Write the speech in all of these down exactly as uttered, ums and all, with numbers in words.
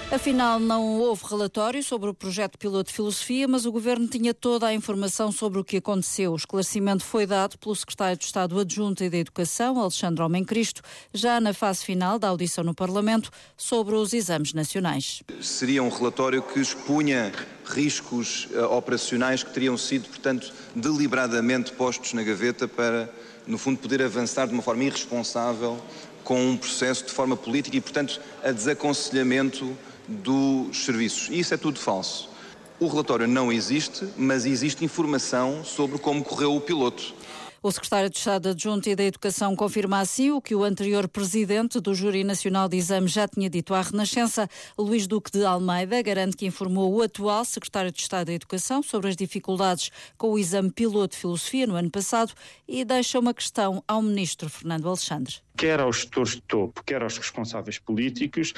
Afinal, não houve relatório sobre o projeto piloto de filosofia, mas o Governo tinha toda a informação sobre o que aconteceu. O esclarecimento foi dado pelo Secretário de Estado Adjunto e da Educação, Alexandre Homem Cristo, já na fase final da audição no Parlamento sobre os exames nacionais. Seria um relatório que expunha riscos uh, operacionais que teriam sido, portanto, deliberadamente postos na gaveta para, no fundo, poder avançar de uma forma irresponsável com um processo de forma política e, portanto, a desaconselhamento dos serviços. E isso é tudo falso. O relatório não existe, mas existe informação sobre como correu o piloto. O secretário de Estado Adjunto e da Educação confirma assim o que o anterior presidente do Júri Nacional de Exames já tinha dito à Renascença. Luís Duque de Almeida garante que informou o atual secretário de Estado da Educação sobre as dificuldades com o exame piloto de filosofia no ano passado e deixa uma questão ao ministro Fernando Alexandre. Quer aos gestores de topo, quer aos responsáveis políticos,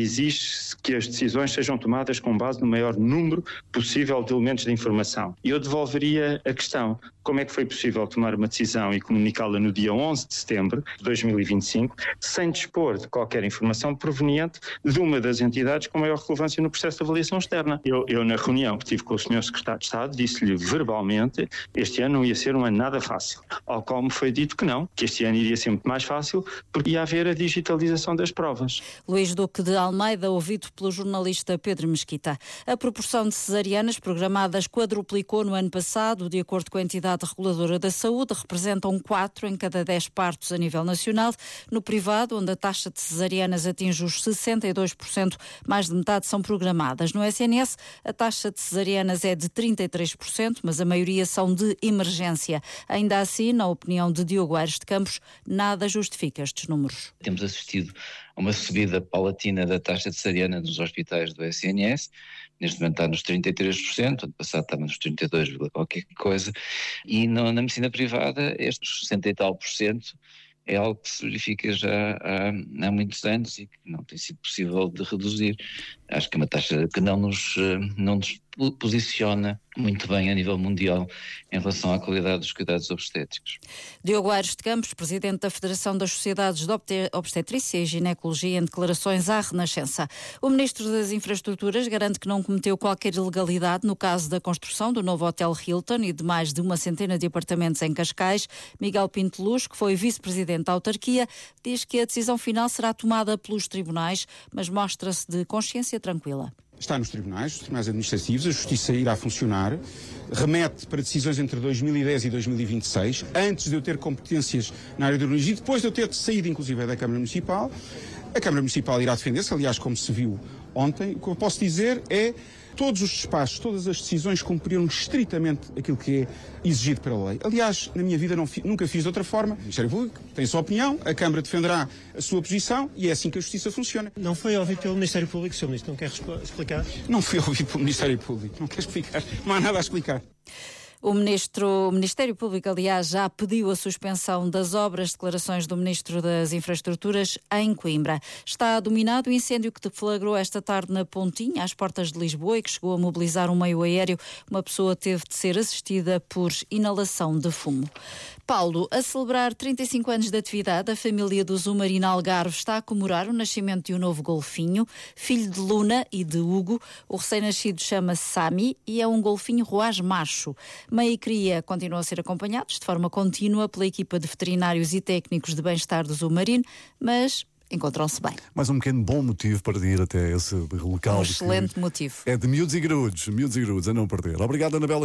exige que as decisões sejam tomadas com base no maior número possível de elementos de informação. E eu devolveria a questão: como é que foi possível tomar uma decisão e comunicá-la no dia onze de setembro de dois mil e vinte e cinco, sem dispor de qualquer informação proveniente de uma das entidades com maior relevância no processo de avaliação externa? Eu, eu na reunião que tive com o senhor secretário de Estado, disse-lhe verbalmente este ano não ia ser um ano nada fácil, ao qual me foi dito que não, que este ano iria ser muito mais fácil, porque ia haver a digitalização das provas. Luís Duque de Almeida, ouvido pelo jornalista Pedro Mesquita. A proporção de cesarianas programadas quadruplicou no ano passado. De acordo com a entidade reguladora da saúde, representam quatro em cada dez partos a nível nacional. No privado, onde a taxa de cesarianas atinge os sessenta e dois por cento, mais de metade são programadas. No S N S, a taxa de cesarianas é de trinta e três por cento, mas a maioria são de emergência. Ainda assim, na opinião de Diogo Aires de Campos, nada justifica estes números. Temos assistido a uma subida paulatina da taxa de cesariana nos hospitais do S N S, neste momento está nos trinta e três por cento, ano passado estava nos trinta e dois, qualquer coisa, e na, na medicina privada estes sessenta e tal por cento é algo que se verifica já há, há muitos anos e que não tem sido possível de reduzir. Acho que é uma taxa que não nos, não nos posiciona muito bem a nível mundial em relação à qualidade dos cuidados obstétricos. Diogo Aires de Campos, presidente da Federação das Sociedades de Obstetrícia e Ginecologia, em declarações à Renascença. O ministro das Infraestruturas garante que não cometeu qualquer ilegalidade no caso da construção do novo Hotel Hilton e de mais de uma centena de apartamentos em Cascais. Miguel Pinto Luz, que foi vice-presidente da autarquia, diz que a decisão final será tomada pelos tribunais, mas mostra-se de consciência tranquila. Está nos tribunais, os tribunais administrativos, a justiça irá funcionar, remete para decisões entre dois mil e dez e dois mil e vinte e seis, antes de eu ter competências na área de urbanismo, depois de eu ter saído inclusive da Câmara Municipal. A Câmara Municipal irá defender-se, aliás, como se viu ontem. O que eu posso dizer é todos os despachos, todas as decisões cumpriram estritamente aquilo que é exigido pela lei. Aliás, na minha vida não fi, nunca fiz de outra forma. O Ministério Público tem a sua opinião, a Câmara defenderá a sua posição e é assim que a Justiça funciona. Não foi ouvido pelo Ministério Público, senhor Ministro, não quer explicar? Não foi ouvido pelo Ministério Público, não quer explicar, não há nada a explicar. O, ministro, o Ministério Público, aliás, já pediu a suspensão das obras, declarações do Ministro das Infraestruturas em Coimbra. Está dominado o incêndio que deflagrou esta tarde na Pontinha, às portas de Lisboa, e que chegou a mobilizar um meio aéreo. Uma pessoa teve de ser assistida por inalação de fumo. Paulo, a celebrar trinta e cinco anos de atividade, a família do Zumarino Algarve está a comemorar o nascimento de um novo golfinho, filho de Luna e de Hugo. O recém-nascido chama-se Sami e é um golfinho roaz macho. Mãe e cria continuam a ser acompanhados de forma contínua pela equipa de veterinários e técnicos de bem-estar do Zumarino, mas encontram-se bem. Mais um pequeno bom motivo para ir até esse local. Um excelente motivo. É de miúdos e graúdos, miúdos e graúdos, a não perder. Obrigado, Anabela.